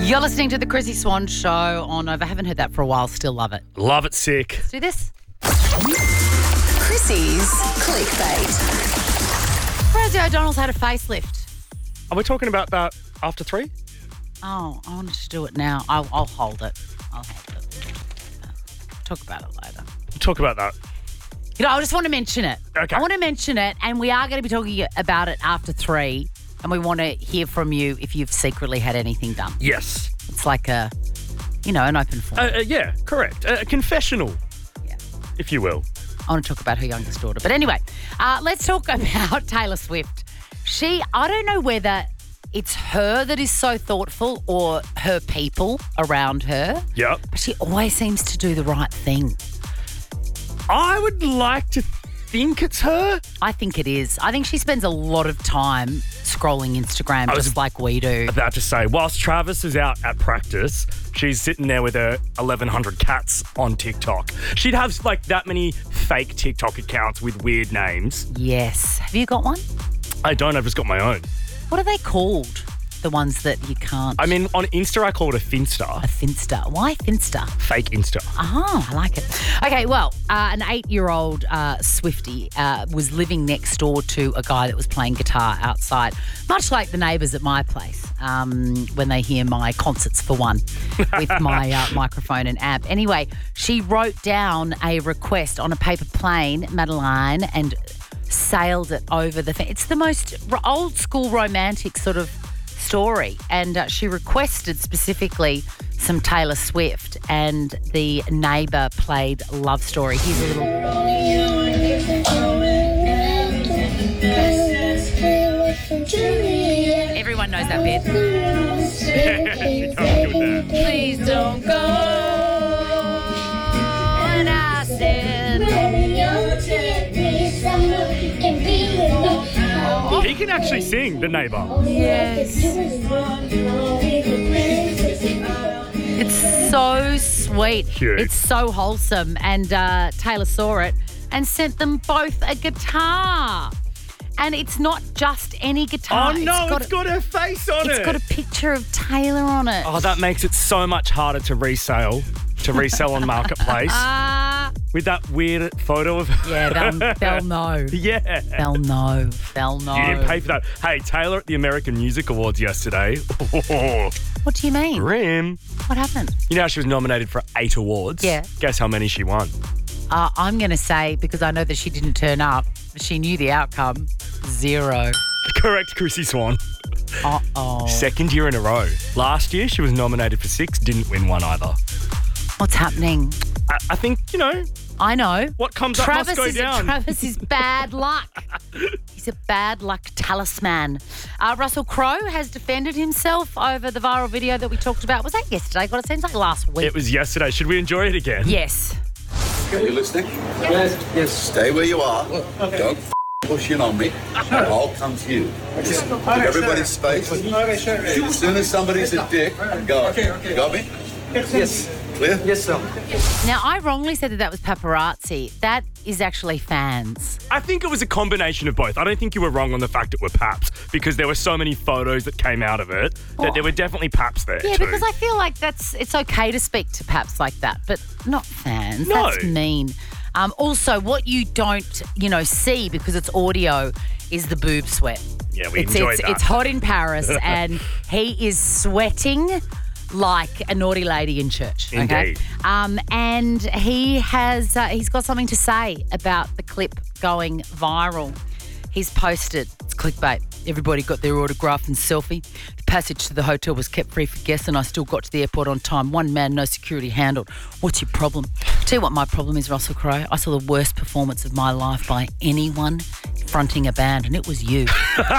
You're listening to the Chrissy Swan Show on Nova. Haven't heard that for a while. Still love it. Love it sick. Let's do this. Chrissy's Clickbait. Rosie O'Donnell's had a facelift. Are we talking about that after 3? Oh, I wanted to do it now. I'll hold it. I'll hold it. Talk about it later. We'll talk about that. You know, I just want to mention it. Okay. I want to mention it, and we are going to be talking about it after 3, and we want to hear from you if you've secretly had anything done. Yes. It's like an open forum. Yeah, correct. A confessional, if you will. I want to talk about her youngest daughter. But anyway, let's talk about Taylor Swift. I don't know whether it's her that is so thoughtful or her people around her. Yep. But she always seems to do the right thing. I would like to think it's her. I think it is. I think she spends a lot of time scrolling Instagram just like we do. About to say, whilst Travis is out at practice, she's sitting there with her 1,100 cats on TikTok. She'd have like that many fake TikTok accounts with weird names. Yes. Have you got one? I don't. I've just got my own. What are they called? The ones that you can't... I mean, on Insta, I call it a Finsta. A Finsta. Why Finsta? Fake Insta. I like it. Okay, well, an 8-year-old Swiftie was living next door to a guy that was playing guitar outside, much like the neighbours at my place when they hear my Concerts for One with my microphone and amp. Anyway, she wrote down a request on a paper plane, Madeline, and sailed it over the fence. It's the most old-school romantic sort of story, and she requested specifically some Taylor Swift, and the neighbour played Love Story. Here's a little... Everyone knows that bit. Please don't go. And I said... He can actually sing, the neighbour. Yes. It's so sweet. Cute. It's so wholesome. And Taylor saw it and sent them both a guitar. And it's not just any guitar. Oh, no, it's got her face on it. It's got a picture of Taylor on it. Oh, that makes it so much harder to resell on Marketplace. With that weird photo of her. Yeah, they'll know. Yeah. They'll know. You didn't pay for that. Hey, Taylor at the American Music Awards yesterday. What do you mean? Grim. What happened? You know how she was nominated for 8 awards? Yeah. Guess how many she won? I'm going to say, because I know that she didn't turn up, she knew the outcome, 0. Correct, Chrissy Swan. Uh-oh. 2nd year in a row. Last year, she was nominated for 6, didn't win one either. What's happening? I think, I know. What comes up must go down. Travis is bad luck. He's a bad luck talisman. Russell Crowe has defended himself over the viral video that we talked about. Was that yesterday? God, it seems like last week. It was yesterday. Should we enjoy it again? Yes. Are you listening? Yes. Stay where you are. Don't push in on me. I'll come to you. Just give everybody space. As soon as somebody's a dick, go. You got me? Yes. Clear? Yes, sir. Now, I wrongly said that was paparazzi. That is actually fans. I think it was a combination of both. I don't think you were wrong on the fact it were paps, because there were so many photos that came out of it that there were definitely paps there Yeah, too. because I feel like it's okay to speak to paps like that, but not fans. No. That's mean. Also, what you don't, see because it's audio is the boob sweat. Yeah, we enjoyed that. It's hot in Paris and he is sweating like a naughty lady in church. Indeed. Okay? And he's got something to say about the clip going viral. He's posted, it's clickbait. Everybody got their autograph and selfie. The passage to the hotel was kept free for guests and I still got to the airport on time. One man, no security handled. What's your problem? I'll tell you what my problem is, Russell Crowe. I saw the worst performance of my life by anyone fronting a band, and it was you.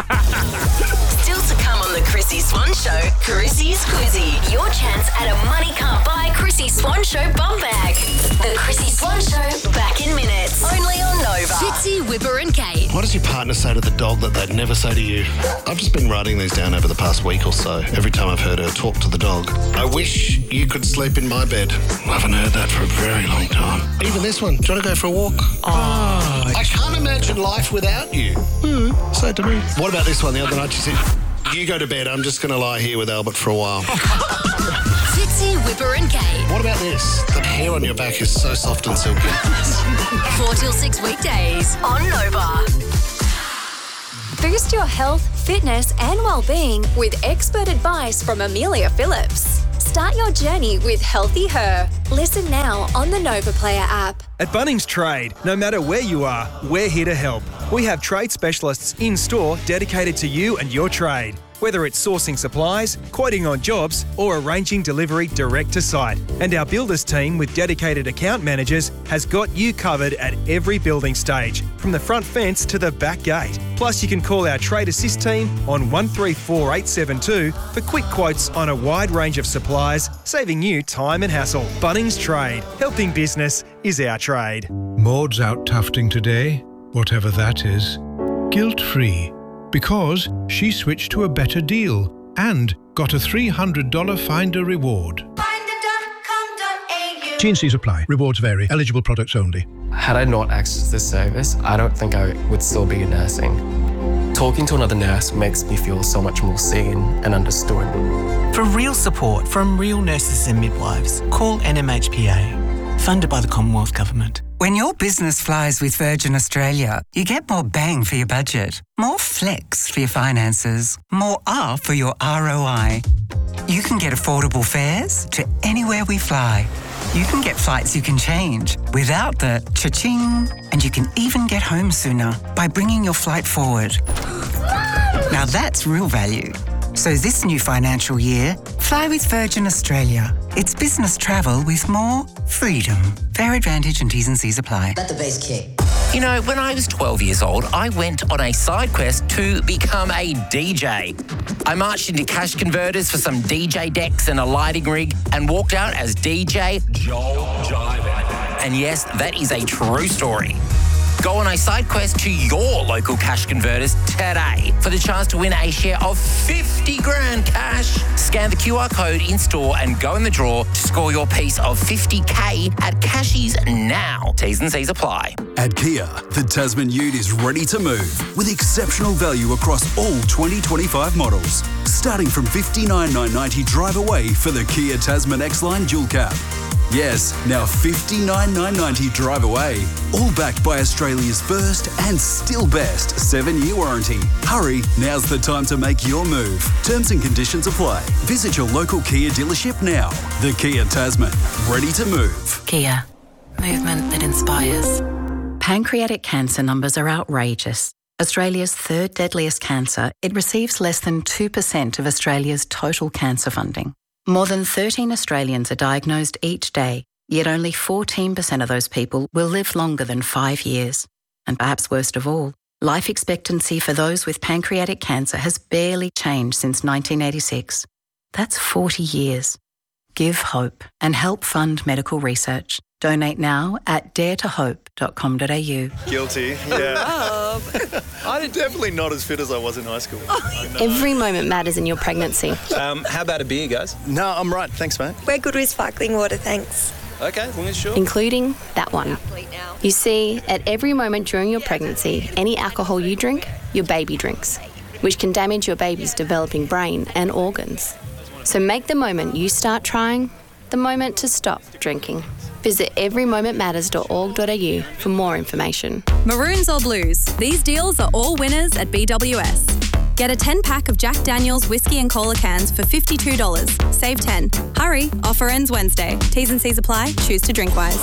Still to come on the Chrissy Swan Show, Chrissy's Quizzy. Your chance at a money can't buy Chrissy Swan Show bum bag. The Chrissy Swan Show, back in minutes. Only on Nova. Fitzy, Whipper and Kate. What does your partner say to the dog that they'd never say to you? I've just been writing these down over the past week or so. Every time I've heard her talk to the dog. I wish you could sleep in my bed. I haven't heard that for a very long time. Even this one. Do you want to go for a walk? Oh, I can't imagine life without you. Say it to me. What about this one? The other night she said, you go to bed. I'm just going to lie here with Albert for a while. Chrissy, Whipper and Kate. What about this? The hair on your back is so soft and silky. 4 till 6 weekdays on Nova. Boost your health, fitness and well-being with expert advice from Amelia Phillips. Start your journey with Healthy Her. Listen now on the Nova Player app. At Bunnings Trade, no matter where you are, we're here to help. We have trade specialists in-store dedicated to you and your trade. Whether it's sourcing supplies, quoting on jobs, or arranging delivery direct to site. And our builders team with dedicated account managers has got you covered at every building stage, from the front fence to the back gate. Plus, you can call our Trade Assist team on 134872 for quick quotes on a wide range of supplies, saving you time and hassle. Bunnings Trade. Helping business is our trade. Maud's out tufting today, whatever that is, guilt-free. Because she switched to a better deal and got a $300 Finder reward. T&Cs apply. Rewards vary. Eligible products only. Had I not accessed this service, I don't think I would still be in nursing. Talking to another nurse makes me feel so much more seen and understood. For real support from real nurses and midwives, call NMHPA. Funded by the Commonwealth Government. When your business flies with Virgin Australia, you get more bang for your budget, more flex for your finances, more R for your ROI. You can get affordable fares to anywhere we fly. You can get flights you can change without the cha-ching, and you can even get home sooner by bringing your flight forward. Now that's real value. So this new financial year, fly with Virgin Australia. It's business travel with more freedom. Fare advantage and T's and C's apply. Let the bass kick. You know, when I was 12 years old, I went on a side quest to become a DJ. I marched into cash converters for some DJ decks and a lighting rig and walked out as DJ Joel Jive. And yes, that is a true story. Go on a side quest to your local cash converters today for the chance to win a share of 50 grand cash. Scan the QR code in store and go in the draw to score your piece of 50K at Cashies now. T's and C's apply. At Kia, the Tasman Ute is ready to move with exceptional value across all 2025 models. Starting from $59,990 drive away for the Kia Tasman X-Line Dual Cab. Yes, now $59,990 drive away. All backed by Australia's first and still best 7-year warranty. Hurry, now's the time to make your move. Terms and conditions apply. Visit your local Kia dealership now. The Kia Tasman, ready to move. Kia, movement that inspires. Pancreatic cancer numbers are outrageous. Australia's third deadliest cancer, it receives less than 2% of Australia's total cancer funding. More than 13 Australians are diagnosed each day, yet only 14% of those people will live longer than 5 years. And perhaps worst of all, life expectancy for those with pancreatic cancer has barely changed since 1986. That's 40 years. Give hope and help fund medical research. Donate now at daretohope.com.au. Guilty, yeah. I'm definitely not as fit as I was in high school. Every moment matters in your pregnancy. How about a beer, guys? No, I'm right. Thanks, mate. We're good with sparkling water, thanks. Okay, as long as sure. Including that one. You see, at every moment during your pregnancy, any alcohol you drink, your baby drinks, which can damage your baby's developing brain and organs. So make the moment you start trying the moment to stop drinking. Visit everymomentmatters.org.au for more information. Maroons or blues, these deals are all winners at BWS. Get a 10-pack of Jack Daniel's whiskey and cola cans for $52. Save 10. Hurry, offer ends Wednesday. T's and C's apply. Choose to drink wise.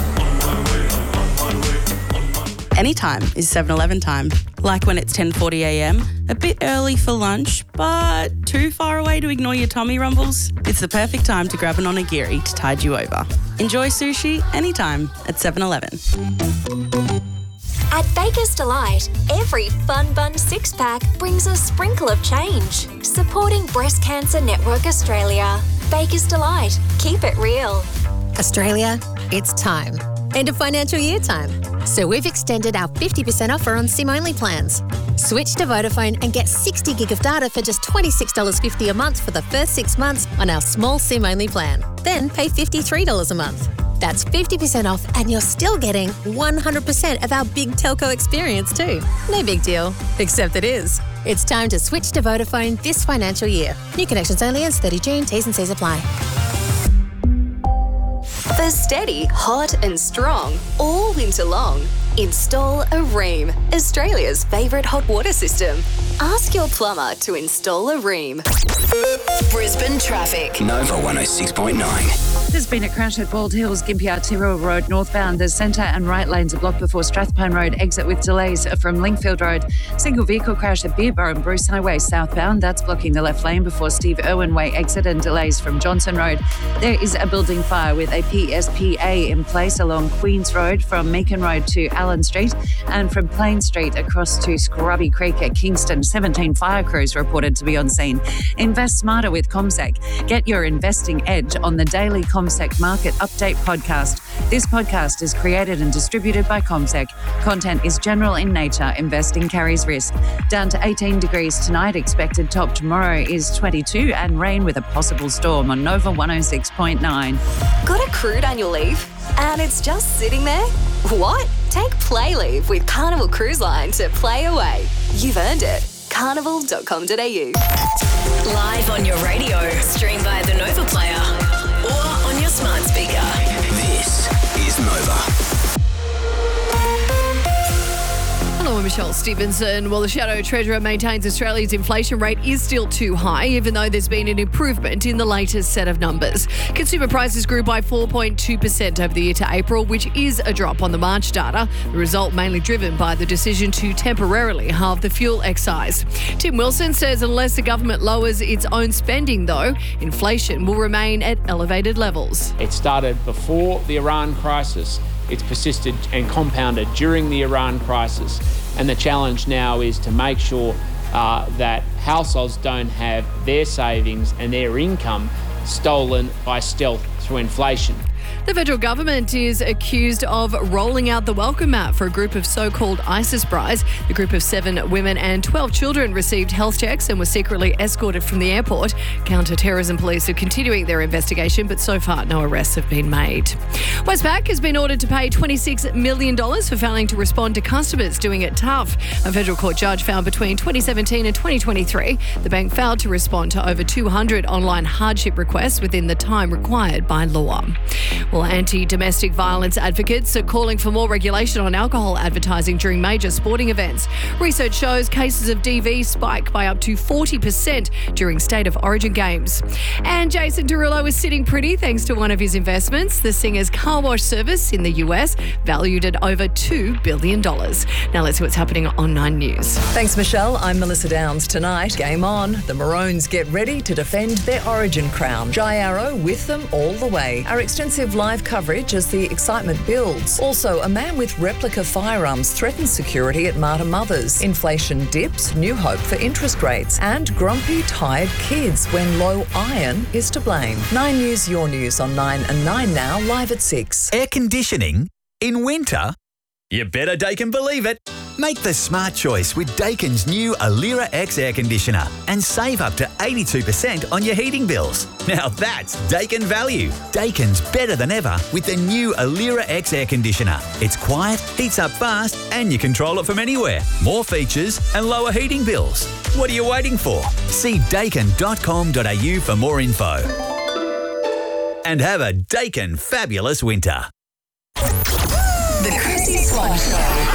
Anytime is 7-Eleven time. Like when it's 10:40am, a bit early for lunch, but too far away to ignore your tummy rumbles? It's the perfect time to grab an onigiri to tide you over. Enjoy sushi anytime at 7-Eleven. At Baker's Delight, every Fun Bun 6-pack brings a sprinkle of change. Supporting Breast Cancer Network Australia. Baker's Delight. Keep it real. Australia, it's time. End of financial year time. So we've extended our 50% offer on SIM-only plans. Switch to Vodafone and get 60 gig of data for just $26.50 a month for the first 6 months on our small SIM-only plan. Then pay $53 a month. That's 50% off and you're still getting 100% of our big telco experience too. No big deal, except it is. It's time to switch to Vodafone this financial year. New connections only ends 30 June. T's and C's apply. For steady, hot and strong, all winter long, install a Rheem, Australia's favourite hot water system. Ask your plumber to install a Rheem. Brisbane traffic. Nova 106.9. There's been a crash at Bald Hills, Gympie Aotearoa Road northbound. The centre and right lanes are blocked before Strathpine Road exit with delays from Lingfield Road. Single vehicle crash at Beerburr and Bruce Highway southbound. That's blocking the left lane before Steve Irwin Way exit and delays from Johnson Road. There is a building fire with a PSPA in place along Queens Road from Meakin Road to Allen Street and from Plain Street across to Scrubby Creek at Kingston. 17 fire crews reported to be on scene. Invest smarter with CommSec. Get your investing edge on the daily CommSec Market Update podcast. This podcast is created and distributed by CommSec. Content is general in nature. Investing carries risk. Down to 18 degrees tonight. Expected top tomorrow is 22 and rain with a possible storm on Nova 106.9. Got a crude annual leave? And it's just sitting there? What? Take Play Leave with Carnival Cruise Line to play away. You've earned it. Carnival.com.au. Live on your radio, stream via the Nova Player or on your smart speaker. This is Nova. Hello, I'm Michelle Stevenson. Well, the Shadow Treasurer maintains Australia's inflation rate is still too high, even though there's been an improvement in the latest set of numbers. Consumer prices grew by 4.2% over the year to April, which is a drop on the March data. The result mainly driven by the decision to temporarily halve the fuel excise. Tim Wilson says unless the government lowers its own spending, though, inflation will remain at elevated levels. It started before the Iran crisis. It's persisted and compounded during the Iran crisis. And the challenge now is to make sure that households don't have their savings and their income stolen by stealth through inflation. The federal government is accused of rolling out the welcome mat for a group of so-called ISIS brides. The group of 7 women and 12 children received health checks and were secretly escorted from the airport. Counter-terrorism police are continuing their investigation, but so far no arrests have been made. Westpac has been ordered to pay $26 million for failing to respond to customers doing it tough. A federal court judge found between 2017 and 2023, the bank failed to respond to over 200 online hardship requests within the time required by law. Well, anti-domestic violence advocates are calling for more regulation on alcohol advertising during major sporting events. Research shows cases of DV spike by up to 40% during State of Origin games. And Jason Derulo is sitting pretty thanks to one of his investments, the singer's car wash service in the US, valued at over $2 billion. Now let's see what's happening on 9 News. Thanks, Michelle. I'm Melissa Downs. Tonight, game on. The Maroons get ready to defend their Origin crown. Jai Arrow with them all the way. Our extensive live coverage as the excitement builds. Also, a man with replica firearms threatens security at Marta Mothers. Inflation dips, new hope for interest rates. And grumpy, tired kids when low iron is to blame. 9 News, your news on 9 and 9 now, live at 6. Air conditioning in winter? You better Daikin believe it. Make the smart choice with Daikin's new Alira X air conditioner and save up to 82% on your heating bills. Now that's Daikin value. Daikin's better than ever with the new Alira X air conditioner. It's quiet, heats up fast, and you control it from anywhere. More features and lower heating bills. What are you waiting for? See daikin.com.au for more info. And have a Daikin fabulous winter. The Chrissy Swan Show.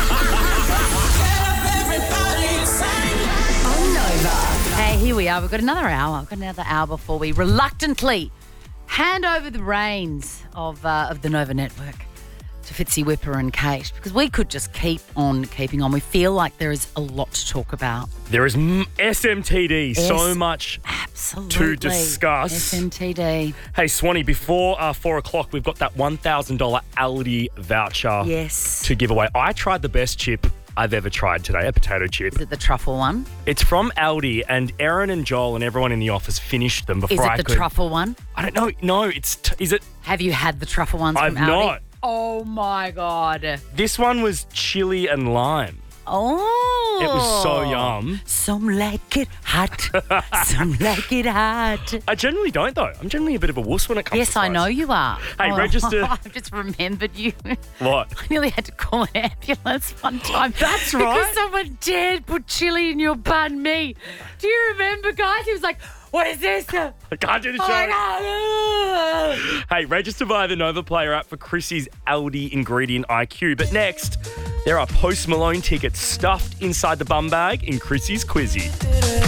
Hey, here we are. We've got another hour. We've got another hour before we reluctantly hand over the reins of the Nova Network to Fitzy Whipper and Kate, because we could just keep on keeping on. We feel like there is a lot to talk about. There is SMTD, so much to discuss. SMTD. Hey, Swanee, before 4 o'clock, we've got that $1,000 Aldi voucher to give away. I tried the best chip I've ever tried today, a potato chip. Is it the truffle one? It's from Aldi, and Erin and Joel and everyone in the office finished them before I could. Is it the truffle one? I don't know. No, is it? Have you had the truffle ones from Aldi? I've not. Oh, my God. This one was chili and lime. Oh. It was so yum. Some like it hot. Some like it hot. I generally don't, though. I'm generally a bit of a wuss when it comes to Yes, I know you are. Hey, register. I've just remembered you. What? I nearly had to call an ambulance one time. That's right. Because someone dared put chili in your banh mi. Do you remember, guys? He was like, what is this? I can't do the show. Oh, Hey, register via the Nova Player app for Chrissy's Aldi Ingredient IQ. But next, there are Post Malone tickets stuffed inside the bum bag in Chrissy's Quizzy.